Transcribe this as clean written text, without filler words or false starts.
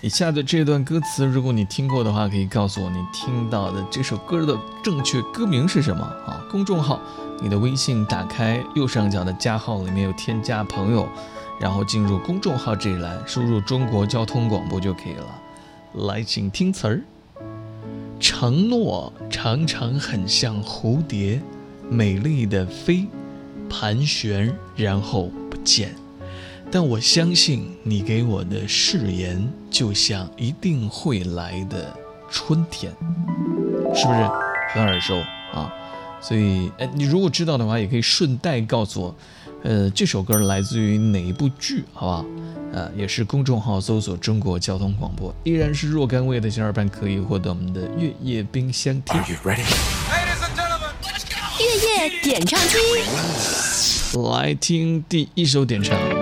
以下的这段歌词，如果你听过的话，可以告诉我你听到的这首歌的正确歌名是什么啊？公众号，你的微信打开右上角的加号，里面有添加朋友，然后进入公众号这一栏，输入中国交通广播就可以了。来，请听词儿。承诺常常很像蝴蝶，美丽的飞，盘旋然后不见。但我相信你给我的誓言，就像一定会来的春天，是不是很耳熟啊？所以，你如果知道的话，也可以顺带告诉我，这首歌来自于哪一部剧，好不好？也是公众号搜索中国交通广播，依然是若干位的小伙伴可以获得我们的月夜冰箱贴。 月夜点唱机， 来听第一首点唱。